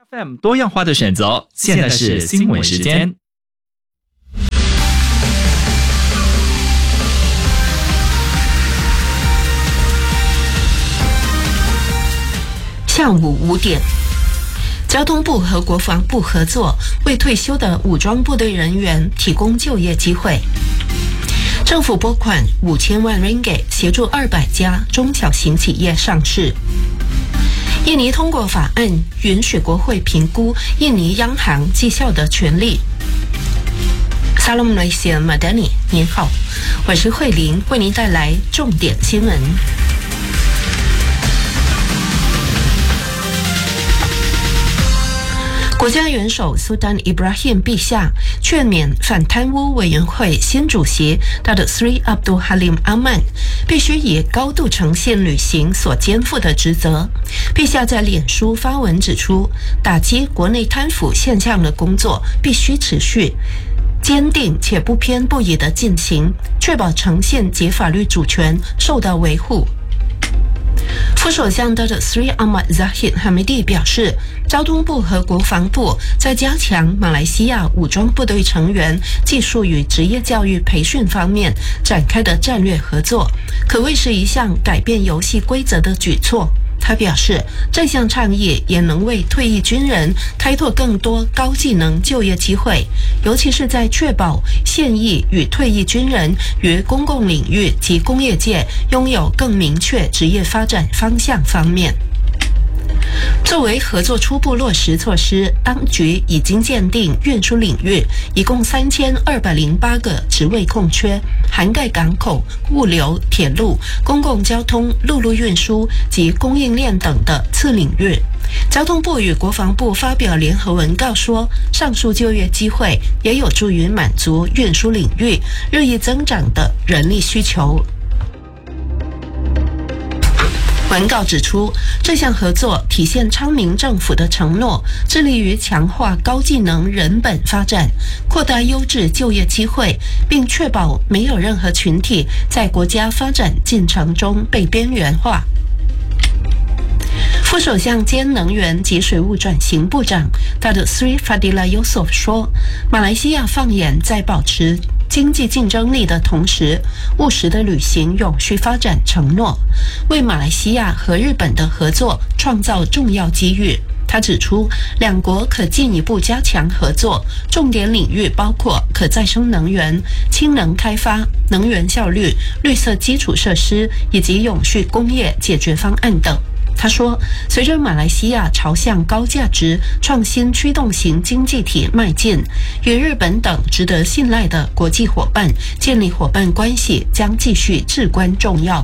FM 多样化的选择，现在是新闻时间。 下午5点，交通部和国防部合作，为退休的武装部队人员提供就业机会。政府拨款5000万 ringgit 协助200家中小型企业上市。印尼通过法案，允许国会评估印尼央行绩效的权利。Salam Malaysia Madani， 您好，我是慧玲，为您带来重点新闻。国家元首苏丹伊布拉欣陛下劝勉反贪污委员会新主席Datuk Seri Abdul Halim Aman必须以高度诚信履行所肩负的职责。陛下在脸书发文指出，打击国内贪腐现象的工作必须持续、坚定且不偏不倚地进行，确保诚信及法律主权受到维护。副首相Datuk Seri Ahmad Zahid Hamidi 表示，交通部和国防部在加强马来西亚武装部队成员技术与职业教育培训方面展开的战略合作，可谓是一项改变游戏规则的举措。他表示，这项倡议也能为退役军人开拓更多高技能就业机会，尤其是在确保现役与退役军人于公共领域及工业界拥有更明确职业发展方向方面。作为合作初步落实措施，当局已经鉴定运输领域一共3208个职位空缺，涵盖港口、物流、铁路、公共交通、陆路运输及供应链等的次领域。交通部与国防部发表联合文告说，上述就业机会也有助于满足运输领域日益增长的人力需求。文告指出，这项合作体现昌明政府的承诺，致力于强化高技能人本发展，扩大优质就业机会，并确保没有任何群体在国家发展进程中被边缘化。副首相兼能源及水务转型部长Datuk Seri Fadila Yusof 说，马来西亚放眼在保持经济竞争力的同时，务实地履行永续发展承诺，为马来西亚和日本的合作创造重要机遇。他指出，两国可进一步加强合作，重点领域包括可再生能源、氢能开发、能源效率、绿色基础设施以及永续工业解决方案等。他说，随着马来西亚朝向高价值创新驱动型经济体迈进，与日本等值得信赖的国际伙伴建立伙伴关系将继续至关重要。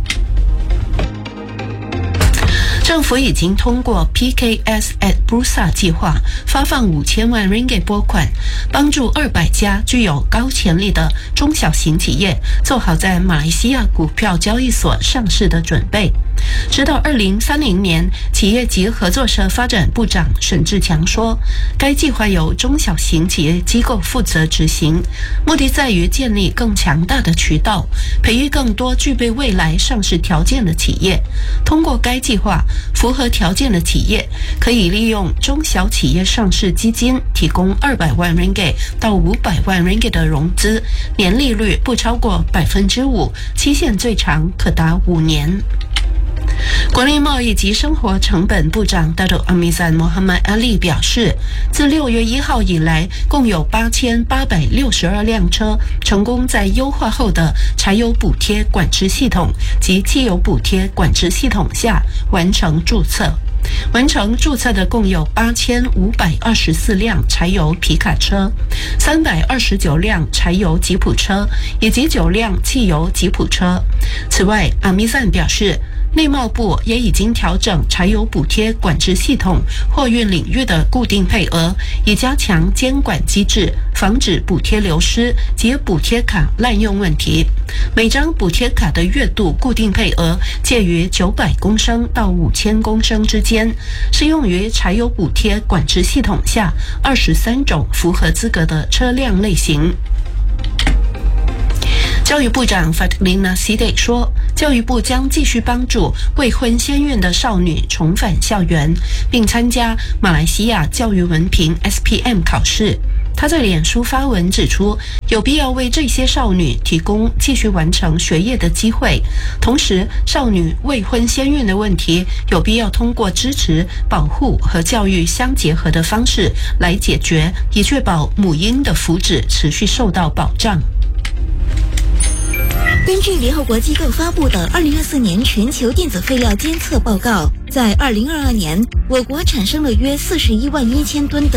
政府已经通过 PKS at Bursa 计划发放5000万 ringgit 拨款，帮助200家具有高潜力的中小型企业做好在马来西亚股票交易所上市的准备。直到2030年，企业及合作社发展部长沈志强说，该计划由中小型企业机构负责执行，目的在于建立更强大的渠道，培育更多具备未来上市条件的企业。通过该计划，符合条件的企业可以利用中小企业上市基金提供200万 ringgit 到500万 ringgit 的融资，年利率不超过 5%， 期限最长可达5年。国内贸易及生活成本部长Datuk Amizan Mohamad Ali 表示，自6月1号以来，共有8862辆车成功在优化后的柴油补贴管制系统及汽油补贴管制系统下完成注册。完成注册的共有8524辆柴油皮卡车、329辆柴油吉普车以及9辆汽油吉普车。此外，阿米赞表示，内贸部也已经调整柴油补贴管制系统货运领域的固定配额，以加强监管机制，防止补贴流失及补贴卡滥用问题。每张补贴卡的月度固定配额介于900公升到5000公升之间，适用于柴油补贴管制系统下23种符合资格的车辆类型。 教育部长 Fatlina Sidik 说，教育部将继续帮助未婚先孕的少女重返校园，并参加马来西亚教育文凭 SPM 考试。他在脸书发文指出，有必要为这些少女提供继续完成学业的机会，同时少女未婚先孕的问题有必要通过支持、保护和教育相结合的方式来解决，以确保母婴的福祉持续受到保障。 根据联合国机构发布的2024年全球电子废料监测报告，在2022年，我国产生了约41万1000吨的